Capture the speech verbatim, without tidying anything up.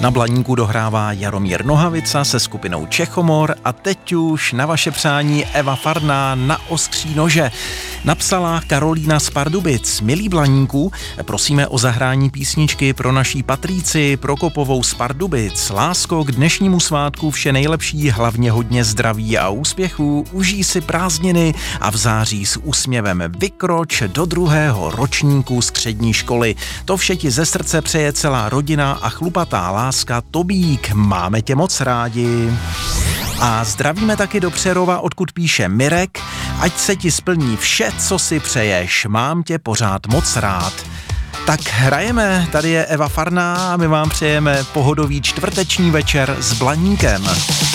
Na Blaníku dohrává Jaromír Nohavica se skupinou Čechomor a teď už na vaše přání Eva Farná na ostří nože. Napsala Karolína z Pardubic: Milí Blaníku, prosíme o zahrání písničky pro naší Patríci Prokopovou z Pardubic. Lásko, k dnešnímu svátku vše nejlepší, hlavně hodně zdraví a úspěchů, užij si prázdniny a v září s úsměvem vykroč do druhého ročníku střední školy. To vše ti ze srdce přeje celá rodina a chlupatá láska Tobík. Máme tě moc rádi. A zdravíme taky do Přerova, odkud píše Mirek: Ať se ti splní vše, co si přeješ, mám tě pořád moc rád. Tak hrajeme, tady je Eva Farná a my vám přejeme pohodový čtvrteční večer s Blaníkem.